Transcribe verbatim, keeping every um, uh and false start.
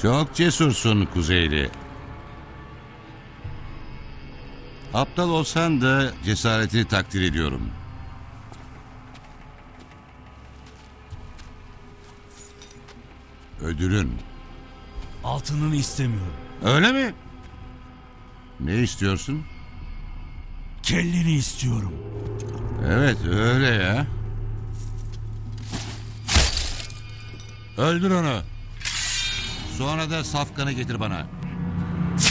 Çok cesursun Kuzeyli. Aptal olsan da cesaretini takdir ediyorum. Ödülün. Altınını istemiyorum. Öyle mi? Ne istiyorsun? Kelleni istiyorum. Evet öyle ya. Öldür onu. Sonra da safkanı getir bana.